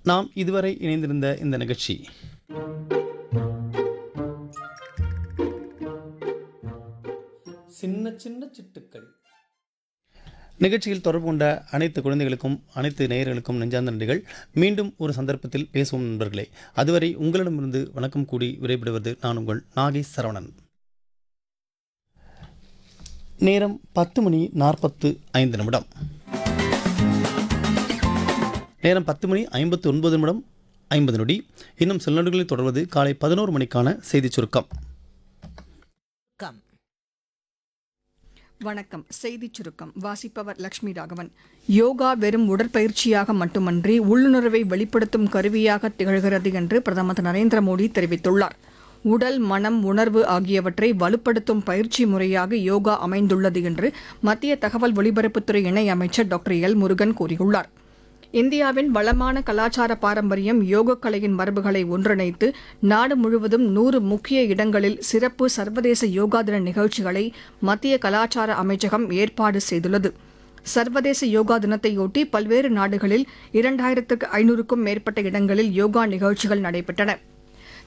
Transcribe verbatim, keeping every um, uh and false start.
நாம் இதுவரை இணைந்திருந்த இந்த நிகழ்ச்சி சின்ன சின்ன சிட்டுக்கள் நிகழ்ச்சியில் தொடர்பு கொண்ட அனைத்து குழந்தைகளுக்கும் அனைத்து நேயர்களுக்கும் நெஞ்சார்ந்த நன்றிகள். மீண்டும் ஒரு சந்தர்ப்பத்தில் பேசுவோம் நண்பர்களே. அதுவரை உங்களிடமிருந்து வணக்கம் கூடி விடைபெறுவது நான் உங்கள் நாகேஷ் சரவணன். நேரம் பத்து மணி நாற்பத்து ஐந்து நிமிடம். நேரம் பத்து மணி ஐம்பத்தி ஒன்பது நிமிடம் ஐம்பது நொடி. இன்னும் சில நொடிகளில் தொடர்வது காலை பதினோரு மணிக்கான செய்திச் சுருக்கம். வணக்கம். செய்திச் சுருக்கம் வாசிப்பவர் லட்சுமி ராகவன். யோகா வெறும் உடற்பயிற்சியாக மட்டுமன்றி உள்ளுணர்வை வெளிப்படுத்தும் கருவியாக திகழ்கிறது என்று பிரதமர் திரு நரேந்திர மோடி தெரிவித்துள்ளார். உடல், மனம், உணர்வு ஆகியவற்றை வலுப்படுத்தும் பயிற்சி முறையாக யோகா அமைந்துள்ளது என்று மத்திய தகவல் ஒலிபரப்புத்துறை இணையமைச்சர் டாக்டர் எல் முருகன் கூறியுள்ளார். இந்தியாவின் வளமான கலாச்சார பாரம்பரியம் யோகக் கலையின் மரபுகளை ஒன்றிணைத்து நாடு முழுவதும் நூறு முக்கிய இடங்களில் சிறப்பு சர்வதேச யோகா தின நிகழ்ச்சிகளை மத்திய கலாச்சார அமைச்சகம் ஏற்பாடு செய்துள்ளது. சர்வதேச யோகா தினத்தையொட்டி பல்வேறு நாடுகளில் இரண்டாயிரத்துக்கு ஐநூறுக்கும் மேற்பட்ட இடங்களில் யோகா நிகழ்ச்சிகள் நடைபெற்றன.